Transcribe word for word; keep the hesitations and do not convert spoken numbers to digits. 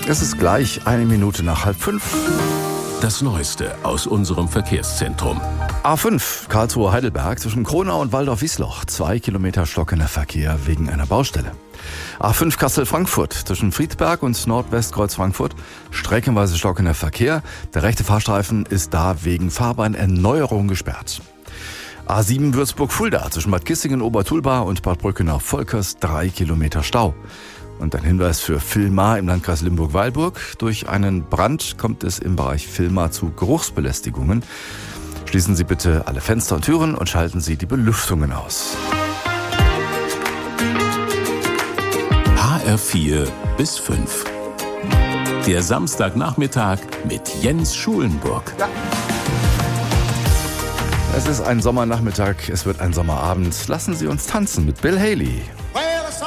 Es ist gleich eine Minute nach halb fünf. Das Neueste aus unserem Verkehrszentrum. A fünf, Karlsruhe-Heidelberg, zwischen Kronau und Waldorf-Wiesloch. Zwei Kilometer stockender Verkehr wegen einer Baustelle. A fünf Kassel-Frankfurt, zwischen Friedberg und Nordwestkreuz Frankfurt. Streckenweise stockender Verkehr. Der rechte Fahrstreifen ist da wegen Fahrbahnerneuerung gesperrt. A sieben Würzburg-Fulda, zwischen Bad Kissingen-Obertulba und Bad Brückenau-Volkers. Drei Kilometer Stau. Und ein Hinweis für Villmar im Landkreis Limburg-Weilburg. Durch einen Brand kommt es im Bereich Villmar zu Geruchsbelästigungen. Schließen Sie bitte alle Fenster und Türen und schalten Sie die Belüftungen aus. H R vier bis fünf. Der Samstagnachmittag mit Jens Schulenburg. Ja. Es ist ein Sommernachmittag, es wird ein Sommerabend. Lassen Sie uns tanzen mit Bill Haley.